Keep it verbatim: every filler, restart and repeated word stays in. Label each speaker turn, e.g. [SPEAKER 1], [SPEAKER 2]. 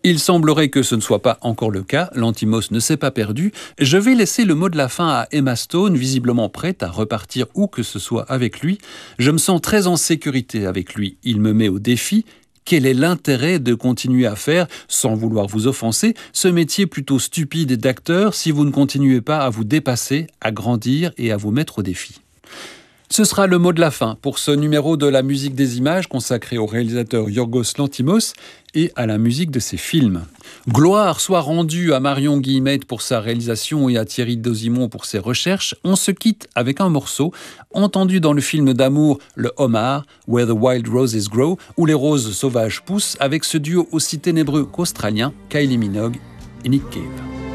[SPEAKER 1] Il semblerait que ce ne soit pas encore le cas, Lanthimos ne s'est pas perdu. Je vais laisser le mot de la fin à Emma Stone, visiblement prête à repartir où que ce soit avec lui. Je me sens très en sécurité avec lui, il me met au défi. Quel est l'intérêt de continuer à faire, sans vouloir vous offenser, ce métier plutôt stupide d'acteur si vous ne continuez pas à vous dépasser, à grandir et à vous mettre au défi ? Ce sera le mot de la fin pour ce numéro de la musique des images consacré au réalisateur Yorgos Lanthimos et à la musique de ses films. Gloire soit rendue à Marion Guillemette pour sa réalisation et à Thierry Dosimon pour ses recherches. On se quitte avec un morceau entendu dans le film d'amour Le Homard, Where the Wild Roses Grow, où les roses sauvages poussent, avec ce duo aussi ténébreux qu'australien, Kylie Minogue et Nick Cave.